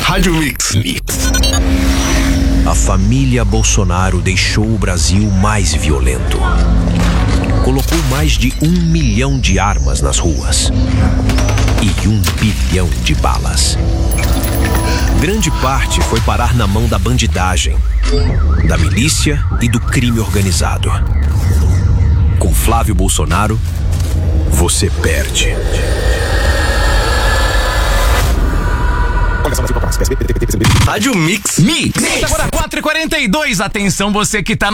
Rádio Mix. A família Bolsonaro deixou o Brasil mais violento. Colocou mais de 1 milhão de armas nas ruas e 1 bilhão de balas. Grande parte foi parar na mão da bandidagem, da milícia e do crime organizado. Com Flávio Bolsonaro, você perde. Rádio Mix. Agora 4h42, atenção você que tá